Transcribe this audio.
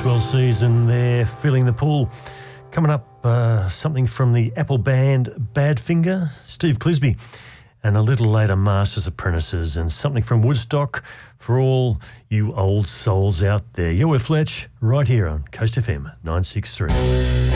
Rockwell season there, filling the pool. Coming up, something from the Apple band Badfinger, Steve Clisby, and a little later Masters Apprentices, and something from Woodstock for all you old souls out there. You're with Fletch right here on Coast FM 963.